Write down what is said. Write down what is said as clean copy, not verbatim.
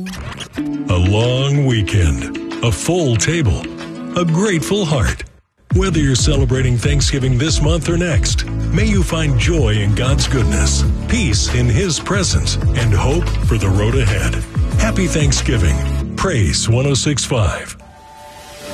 A long weekend, a full table, a grateful heart. Whether you're celebrating Thanksgiving this month or next, may you find joy in God's goodness, peace in His presence, and hope for the road ahead. Happy Thanksgiving. Praise 106.5.